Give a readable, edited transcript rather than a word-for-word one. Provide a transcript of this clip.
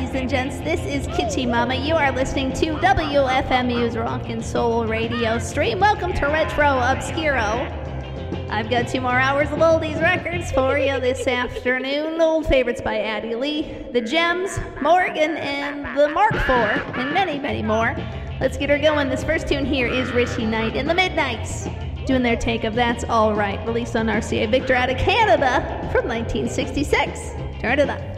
ladies and gents. This is Kitty Mama. You are listening to WFMU's Rock and Soul Radio stream. Welcome to Retro Obscuro. I've got 2 more hours of oldies records for you this afternoon. Old favorites by Addie Lee, The Gems, Morgan, and the Mark IV, and many, many more. Let's get her going. This first tune here is Richie Knight and the Midnights, doing their take of That's All Right, released on RCA Victor out of Canada from 1966. Turn it up.